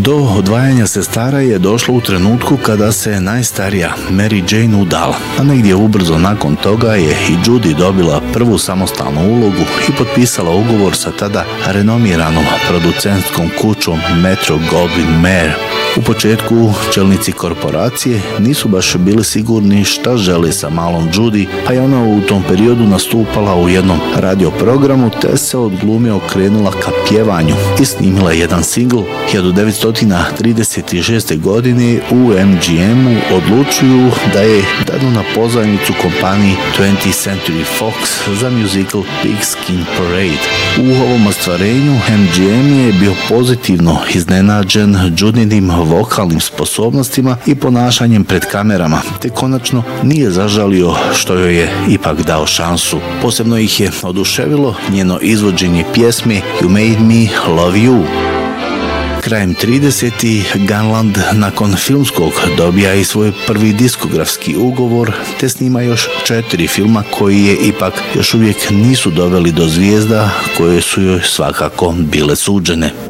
Do odvajanja sestara je došlo u trenutku kada se najstarija Mary Jane udala, a negdje ubrzo nakon toga je i Judy dobila prvu samostalnu ulogu i potpisala ugovor sa tada renomiranom producentskom kućom Metro-Goldwyn-Mayer. U početku čelnici korporacije nisu baš bili sigurni šta žele sa malom Judy, pa je ona u tom periodu nastupala u jednom radioprogramu te se od glume okrenula ka pjevanju i snimila jedan singl. 1936. godine u MGM-u odlučuju da je dadu na pozajmicu kompaniji 20th Century Fox za musical Pigskin Parade. U ovom ostvarenju MGM je bio pozitivno iznenađen Judynim vokalnim sposobnostima i ponašanjem pred kamerama, te konačno nije zažalio što joj je ipak dao šansu. Posebno ih je oduševilo njeno izvođenje pjesme You Made Me Love You. Krajem 30. Gunland nakon filmskog dobija i svoj prvi diskografski ugovor te snima još 4 filma koji je ipak još uvijek nisu doveli do zvijezda koje su joj svakako bile suđene.